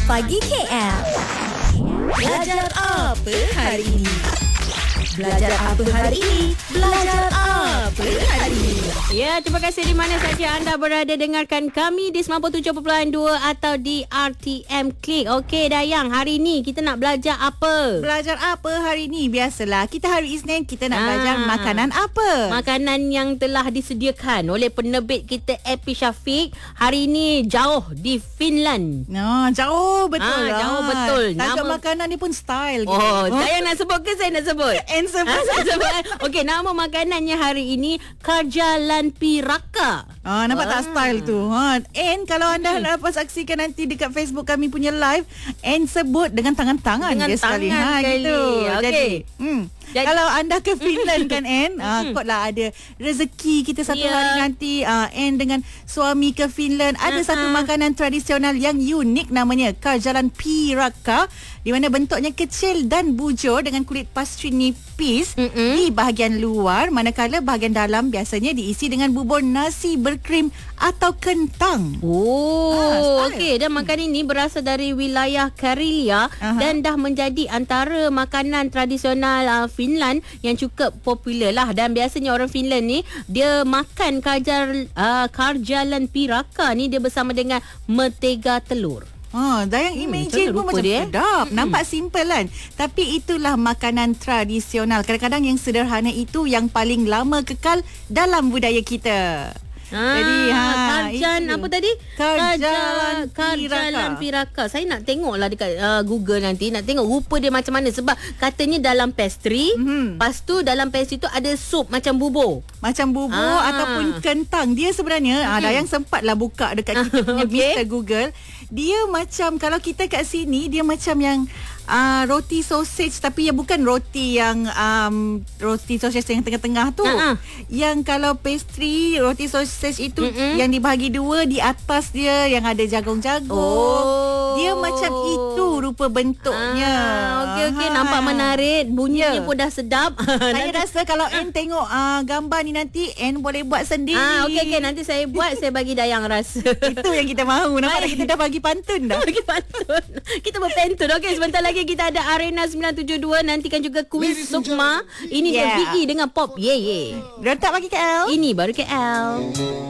Pagi KL. Belajar apa hari ini? Belajar apa hari ini? Belajar apa hari ini? Ya, terima kasih di mana saja anda berada dengarkan kami di 97.2 atau di RTM Klik. Okey Dayang, hari ni kita nak belajar apa? Belajar apa hari ni? Biasalah, kita hari Isnin kita nak belajar makanan apa? Makanan yang telah disediakan oleh penerbit kita Epi Syafiq. Hari ni jauh di Finland. Jauh betul lah. Jauh betul. Tajuk makanan ni pun style gitu. Dayang nak sebut ke saya nak sebut? Saya sebut. Okey, nama makanannya hari ini Karjalan Piraka. Nampak tak style tu? And kalau anda dapat saksikan nanti dekat Facebook kami punya live, and sebut dengan tangan-tangan Dengan dia sekali. tangan sekali. Gitu. Okey. Jadi, kalau anda ke Finland kan, kotlah ada rezeki kita satu hari nanti, and dengan suami ke Finland, ada satu makanan tradisional yang unik namanya Karjalan Piraka, di mana bentuknya kecil dan bujur dengan kulit pastry nipis di bahagian luar, manakala bahagian dalam biasanya diisi dengan bubur nasi berkrim atau kentang. Okey, dan makanan ini berasal dari wilayah Karelia dan dah menjadi antara makanan tradisional Finland yang cukup popular lah. Dan biasanya orang Finland ni dia makan Karjalan Piraka ni dia bersama dengan mentega telur. Dayang imagine pun macam sedap. Nampak simple kan, tapi itulah makanan tradisional. Kadang-kadang yang sederhana itu yang paling lama kekal dalam budaya kita. Jadi apa tadi? Karjalan Piraka. Saya nak tengoklah dekat Google nanti, nak tengok rupa dia macam mana, sebab katanya dalam pastry, lepas tu dalam pastry tu ada sup macam bubur. Ataupun kentang. Dia sebenarnya Dayang sempatlah buka dekat kita punya Mr. Google. Dia macam, kalau kita kat sini dia macam yang roti sausage, tapi bukan roti yang roti sausage yang tengah-tengah tu. Yang kalau pastry roti sausage itu yang dibahagi dua, di atas dia yang ada jagung-jagung. Dia macam itu rupa bentuknya. Okey, nampak menarik. Bunyinya pun dah sedap. Saya rasa kalau Anne tengok gambar ni nanti, Anne boleh buat sendiri. Okey, nanti saya buat, saya bagi Dayang rasa. Itu yang kita mahu. Nampak tak, kita dah bagi pantun dah. Bagi pantun. Kita berpantun. Okey, sebentar lagi kita ada Arena 972. Nantikan juga kuis Sukma. Ini dia BE dengan Pop Ye Ye. Rentak bagi KL. Ini baru KL.